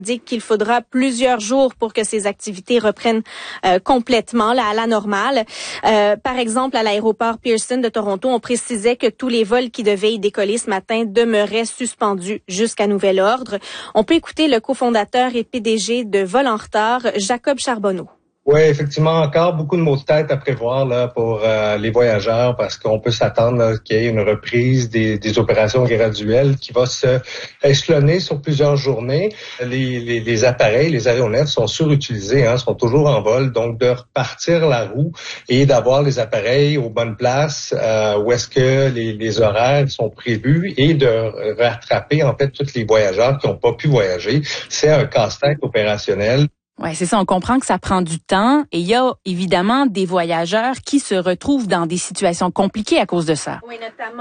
dit qu'il faudra plusieurs jours pour que ces activités reprennent complètement là, à la normale. Par exemple, à l'aéroport Pearson de Toronto, on précisait que tous les vols qui devaient y décoller ce matin demeuraient suspendus jusqu'à nouvel ordre. On peut écouter le cofondateur et PDG de Vol en retard, Jacob Charbonneau. Oui, effectivement, encore beaucoup de maux de tête à prévoir là pour les voyageurs parce qu'on peut s'attendre qu'il y ait une reprise des opérations graduelles qui va se échelonner sur plusieurs journées. Les appareils, les aéronefs sont surutilisés, sont toujours en vol, donc de repartir la roue et d'avoir les appareils aux bonnes places où est-ce que les horaires sont prévus et de rattraper en fait tous les voyageurs qui n'ont pas pu voyager. C'est un casse-tête opérationnel. Ouais, c'est ça. On comprend que ça prend du temps et il y a évidemment des voyageurs qui se retrouvent dans des situations compliquées à cause de ça. Oui,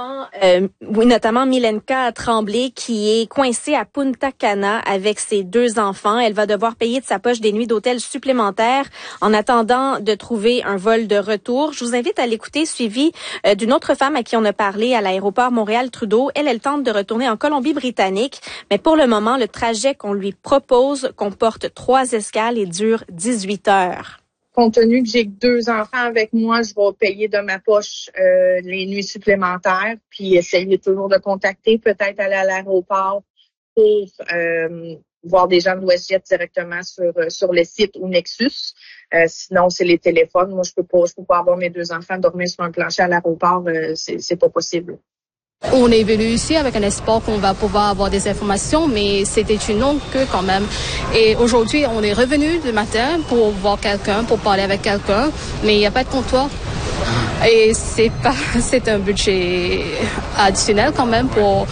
notamment Milenka Tremblay qui est coincée à Punta Cana avec ses 2 enfants. Elle va devoir payer de sa poche des nuits d'hôtel supplémentaires en attendant de trouver un vol de retour. Je vous invite à l'écouter, suivi d'une autre femme à qui on a parlé à l'aéroport Montréal-Trudeau. Elle tente de retourner en Colombie-Britannique, mais pour le moment, le trajet qu'on lui propose comporte 3 escales et dure 18 heures. Compte tenu que j'ai 2 enfants avec moi, je vais payer de ma poche les nuits supplémentaires, puis essayer toujours de contacter, peut-être aller à l'aéroport pour voir des gens de WestJet directement sur le site ou Nexus. Sinon, c'est les téléphones. Moi, je peux pas avoir mes 2 enfants dormir sur un plancher à l'aéroport, c'est pas possible. On est venu ici avec un espoir qu'on va pouvoir avoir des informations, mais c'était une longue queue quand même. Et aujourd'hui, on est revenu le matin pour voir quelqu'un, pour parler avec quelqu'un, mais il n'y a pas de comptoir. Et c'est un budget additionnel quand même pour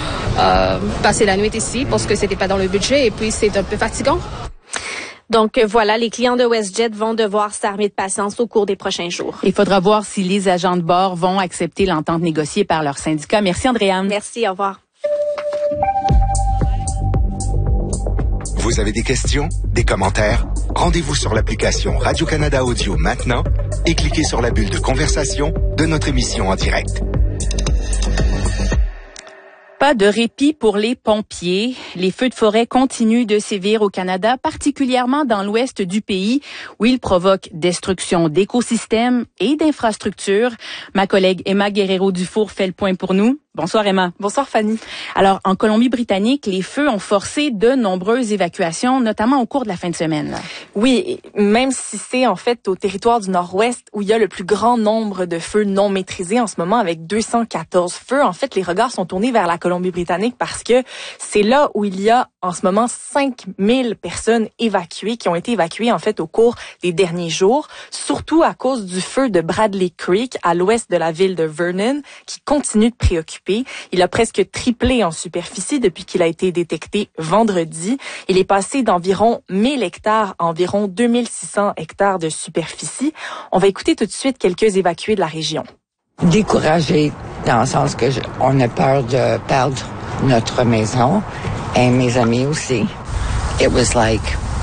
passer la nuit ici, parce que c'était pas dans le budget et puis c'est un peu fatigant. Donc voilà, les clients de WestJet vont devoir s'armer de patience au cours des prochains jours. Il faudra voir si les agents de bord vont accepter l'entente négociée par leur syndicat. Merci Andréane. Merci, au revoir. Vous avez des questions, des commentaires? Rendez-vous sur l'application Radio-Canada Audio maintenant et cliquez sur la bulle de conversation de notre émission en direct. Pas de répit pour les pompiers. Les feux de forêt continuent de sévir au Canada, particulièrement dans l'ouest du pays, où ils provoquent destruction d'écosystèmes et d'infrastructures. Ma collègue Emma Guerrero-Dufour fait le point pour nous. Bonsoir Emma. Bonsoir Fanny. Alors, en Colombie-Britannique, les feux ont forcé de nombreuses évacuations, notamment au cours de la fin de semaine. Là. Oui, même si c'est en fait au territoire du Nord-Ouest où il y a le plus grand nombre de feux non maîtrisés en ce moment avec 214 feux. En fait, les regards sont tournés vers la Colombie-Britannique parce que c'est là où il y a en ce moment 5000 personnes évacuées qui ont été évacuées en fait au cours des derniers jours, surtout à cause du feu de Bradley Creek à l'ouest de la ville de Vernon qui continue de préoccuper. Il a presque triplé en superficie depuis qu'il a été détecté vendredi. Il est passé d'environ 1000 hectares à environ 2600 hectares de superficie. On va écouter tout de suite quelques évacués de la région. Découragé dans le sens que on a peur de perdre notre maison et mes amis aussi. It was like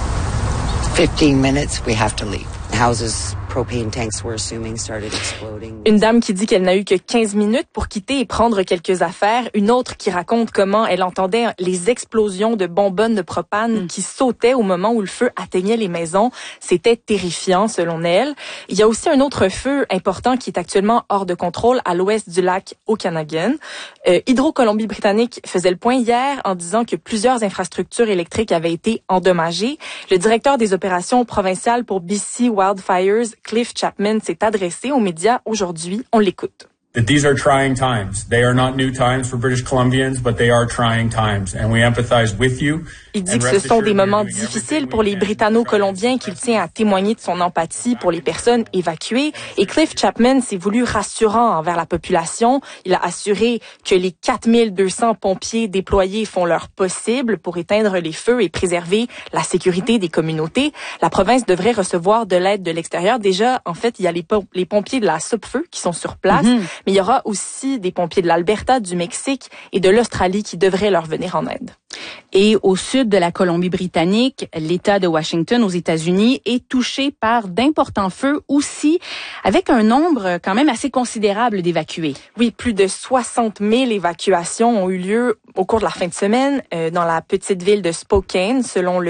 15 minutes, we have to leave. Houses propane tanks we're assuming started exploding. Une dame qui dit qu'elle n'a eu que 15 minutes pour quitter et prendre quelques affaires. Une autre qui raconte comment elle entendait les explosions de bonbonnes de propane qui sautaient au moment où le feu atteignait les maisons. C'était terrifiant selon elle. Il y a aussi un autre feu important qui est actuellement hors de contrôle à l'ouest du lac Okanagan. Hydro-Colombie-Britannique faisait le point hier en disant que plusieurs infrastructures électriques avaient été endommagées. Le directeur des opérations provinciales pour BC Wildfires, Cliff Chapman, s'est adressé aux médias aujourd'hui. On l'écoute. That these are trying times. They are not new times for British Columbians, but they are trying times, and we empathize with you. Il dit que ce sont des moments difficiles pour les Britanno-Colombiens qu'il tient à témoigner de son empathie pour les personnes évacuées. Et Cliff Chapman s'est voulu rassurant envers la population. Il a assuré que les 4200 pompiers déployés font leur possible pour éteindre les feux et préserver la sécurité des communautés. La province devrait recevoir de l'aide de l'extérieur. Déjà, en fait, il y a les pompiers de la Sopfeu qui sont sur place, mais il y aura aussi des pompiers de l'Alberta, du Mexique et de l'Australie qui devraient leur venir en aide. Et au sud de la Colombie-Britannique, l'État de Washington aux États-Unis est touché par d'importants feux aussi, avec un nombre quand même assez considérable d'évacués. Oui, plus de 60 000 évacuations ont eu lieu au cours de la fin de semaine dans la petite ville de Spokane, selon le